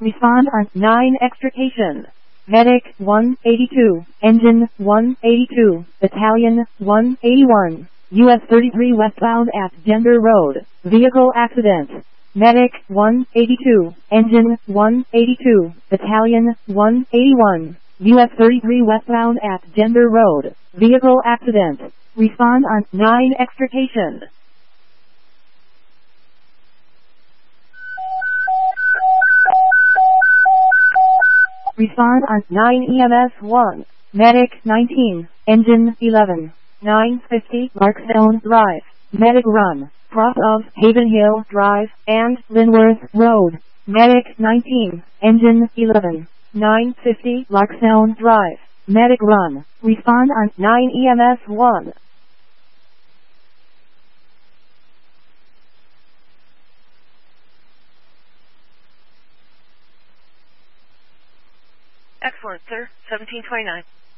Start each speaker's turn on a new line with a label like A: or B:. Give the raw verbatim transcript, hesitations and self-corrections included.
A: Respond on nine extrication. Medic one eighty-two, Engine one eighty-two, Battalion one eighty-one, U S thirty-three westbound at Gender Road, vehicle accident. Medic one eighty-two, Engine one eighty-two, Battalion one eighty-one, U S thirty-three westbound at Gender Road, vehicle accident. Respond on nine extrication. Respond on nine E M S one. Medic nineteen, Engine eleven, nine fifty Larkstone Drive, Medic Run, cross of Haven Hill Drive and Linworth Road. Medic nineteen, Engine eleven, nine fifty Larkstone Drive, Medic Run. Respond on nine E M S one.
B: Excellent, sir. seventeen twenty-nine.